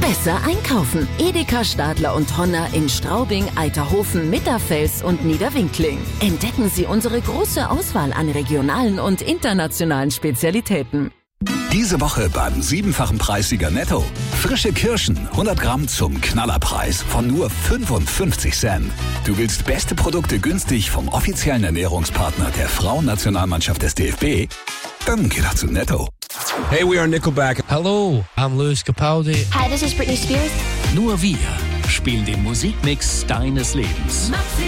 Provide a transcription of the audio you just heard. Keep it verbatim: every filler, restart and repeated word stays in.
Besser einkaufen. Edeka, Stadler und Honner in Straubing, Eiterhofen, Mitterfels und Niederwinkling. Entdecken Sie unsere große Auswahl an regionalen und internationalen Spezialitäten. Diese Woche beim siebenfachen Preissieger Netto. Frische Kirschen, hundert Gramm zum Knallerpreis von nur fünfundfünfzig Cent. Du willst beste Produkte günstig vom offiziellen Ernährungspartner der Frauennationalmannschaft des D F B? Dann geh doch zu Netto. Hey, we are Nickelback. Hello, I'm Lewis Capaldi. Hi, this is Britney Spears. Nur wir spielen den Musikmix deines Lebens.